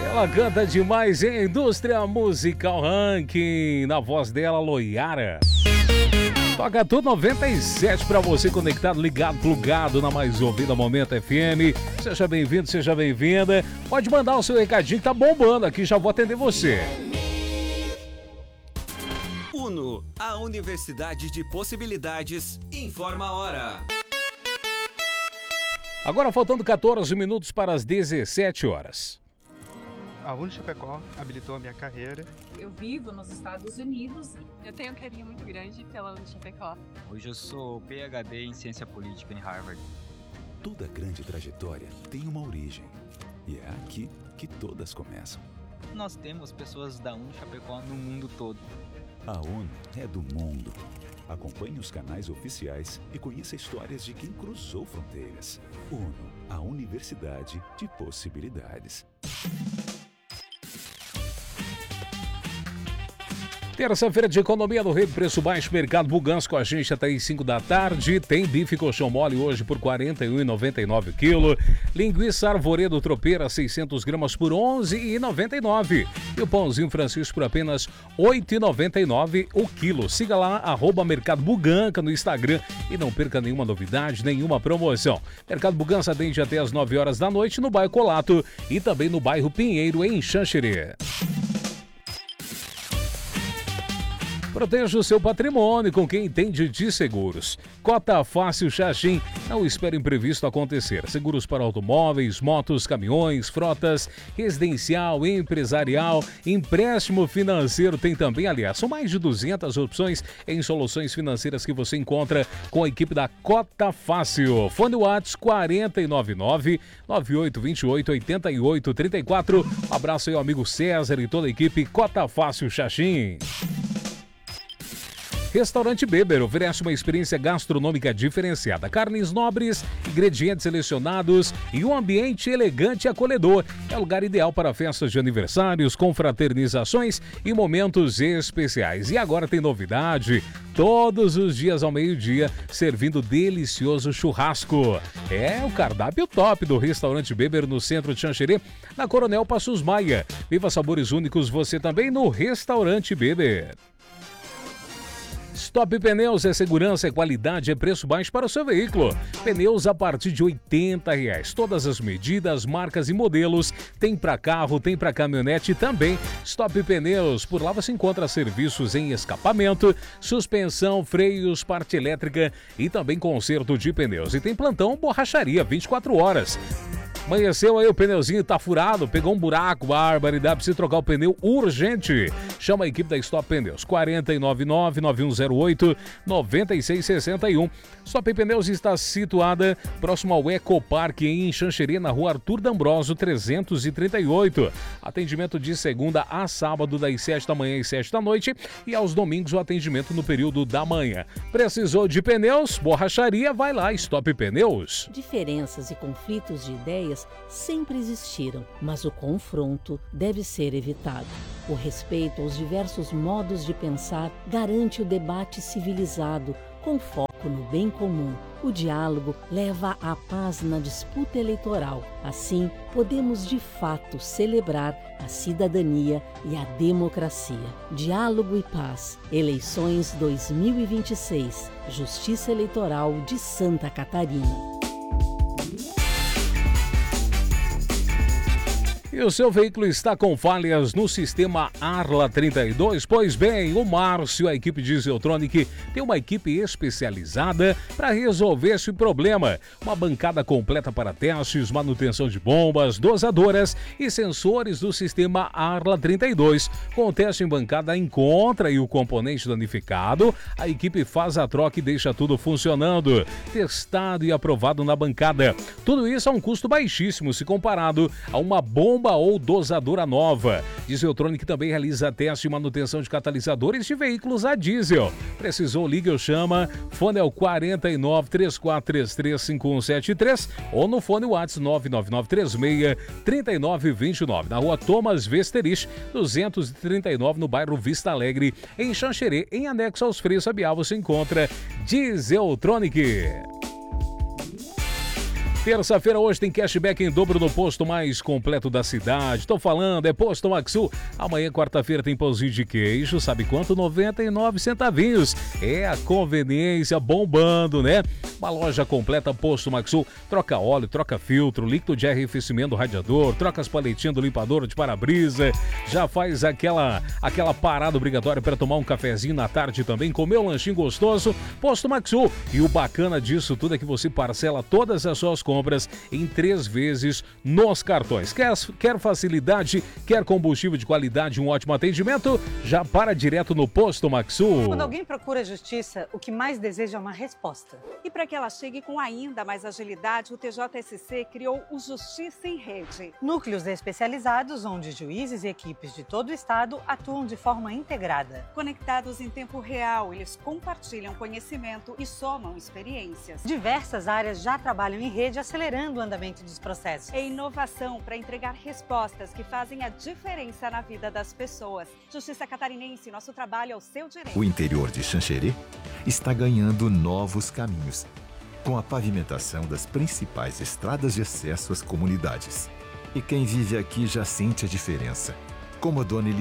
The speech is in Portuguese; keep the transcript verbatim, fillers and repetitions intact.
Ela canta demais em Indústria Musical Ranking, na voz dela, Loiara. Toca tudo noventa e sete para você conectado, ligado, plugado na mais ouvida Momento F M. Seja bem-vindo, seja bem-vinda. Pode mandar o seu recadinho que tá bombando aqui, já vou atender você. Uno, a Universidade de Possibilidades, informa a hora. Agora faltando quatorze minutos para as dezessete horas. A Uno Chapecó habilitou a minha carreira. Eu vivo nos Estados Unidos. Eu tenho um carinho muito grande pela Uno Chapecó. Hoje eu sou P H D em Ciência Política em Harvard. Toda grande trajetória tem uma origem. E é aqui que todas começam. Nós temos pessoas da Uno Chapecó no mundo todo. A ONU é do mundo. Acompanhe os canais oficiais e conheça histórias de quem cruzou fronteiras. ONU, a Universidade de Possibilidades. Terça-feira de economia do Rio, preço baixo, Mercado Bugança com a gente até às cinco da tarde. Tem bife colchão mole hoje por quarenta e um reais e noventa e nove centavos o quilo. Linguiça Arvoredo Tropeira, seiscentos gramas por onze reais e noventa e nove centavos. E o pãozinho francês por apenas oito reais e noventa e nove centavos o quilo. Siga lá, arroba Mercado Buganca no Instagram e não perca nenhuma novidade, nenhuma promoção. Mercado Bugança atende até às nove horas da noite no bairro Colato e também no bairro Pinheiro, em Xanxerê. Proteja o seu patrimônio com quem entende de seguros. Cota Fácil Xaxim. Não espere imprevisto acontecer. Seguros para automóveis, motos, caminhões, frotas, residencial, empresarial, empréstimo financeiro. Tem também, aliás, são mais de duzentas opções em soluções financeiras que você encontra com a equipe da Cota Fácil. Fone WhatsApp quatro nove nove, nove oito dois oito, oito oito três quatro. Um abraço aí ao amigo César e toda a equipe Cota Fácil Xaxim. Restaurante Beber oferece uma experiência gastronômica diferenciada, carnes nobres, ingredientes selecionados e um ambiente elegante e acolhedor. É o lugar ideal para festas de aniversários, confraternizações e momentos especiais. E agora tem novidade, todos os dias ao meio-dia, servindo delicioso churrasco. É o cardápio top do Restaurante Beber no centro de Xanxerê, na Coronel Passos Maia. Viva sabores únicos você também no Restaurante Beber. Stop Pneus é segurança, é qualidade, é preço baixo para o seu veículo. Pneus a partir de oitenta reais. Todas as medidas, marcas e modelos. Tem para carro, tem para caminhonete também. Stop Pneus. Por lá você encontra serviços em escapamento, suspensão, freios, parte elétrica e também conserto de pneus. E tem plantão borracharia vinte e quatro horas. Amanheceu aí, o pneuzinho tá furado, pegou um buraco, barbaridade, precisa trocar o pneu urgente. Chama a equipe da Stop Pneus, quatro nove nove, nove um zero oito, nove seis seis um. Stop Pneus está situada próximo ao Ecoparque em Xanxerê, na rua Arthur D'Ambroso, trezentos e trinta e oito. Atendimento de segunda a sábado, das sete da manhã às sete da noite, e aos domingos o atendimento no período da manhã. Precisou de pneus? Borracharia, vai lá, Stop Pneus. Diferenças e conflitos de ideias sempre existiram, mas o confronto deve ser evitado. O respeito aos diversos modos de pensar garante o debate civilizado, com foco no bem comum. O diálogo leva à paz na disputa eleitoral. Assim, podemos de fato celebrar a cidadania e a democracia. Diálogo e paz. Eleições dois mil e vinte e seis. Justiça Eleitoral de Santa Catarina. E o seu veículo está com falhas no sistema Arla trinta e dois? Pois bem, o Márcio, a equipe de Zeotronic, tem uma equipe especializada para resolver esse problema. Uma bancada completa para testes, manutenção de bombas, dosadoras e sensores do sistema Arla trinta e dois. Com o teste em bancada, encontra e o componente danificado, a equipe faz a troca e deixa tudo funcionando. Testado e aprovado na bancada. Tudo isso a um custo baixíssimo se comparado a uma bomba ou dosadora nova. Zeotronic também realiza teste e manutenção de catalisadores de veículos a diesel. Precisou, liga ou chama. Fone é o quatro nove, três quatro três três, cinco um sete três ou no fone WhatsApp nove nove nove três seis, três nove dois nove, na rua Thomas Vesterich, duzentos e trinta e nove, no bairro Vista Alegre, em Xanxerê, em anexo aos Freios Sabiá, você encontra Zeotronic. Terça-feira hoje tem cashback em dobro no posto mais completo da cidade. Tô falando, é Posto Maxu. Amanhã, quarta-feira, tem pãozinho de queijo. Sabe quanto? noventa e nove centavinhos. É a conveniência bombando, né? Uma loja completa, Posto Maxu. Troca óleo, troca filtro, líquido de arrefecimento do radiador, troca as paletinhas do limpador de para-brisa. Já faz aquela, aquela parada obrigatória para tomar um cafezinho na tarde também, comer um lanchinho gostoso. Posto Maxu. E o bacana disso tudo é que você parcela todas as suas compras em três vezes nos cartões. Quer, quer facilidade, quer combustível de qualidade, um ótimo atendimento? Já para direto no Posto Maxu. Quando alguém procura justiça, o que mais deseja é uma resposta. E para que ela chegue com ainda mais agilidade, o T J S C criou o Justiça em Rede. Núcleos especializados onde juízes e equipes de todo o estado atuam de forma integrada. Conectados em tempo real, eles compartilham conhecimento e somam experiências. Diversas áreas já trabalham em rede, acelerando o andamento dos processos. É inovação para entregar respostas que fazem a diferença na vida das pessoas. Justiça Catarinense, nosso trabalho é o seu direito. O interior de Xanxerê está ganhando novos caminhos, com a pavimentação das principais estradas de acesso às comunidades. E quem vive aqui já sente a diferença, como a dona Eli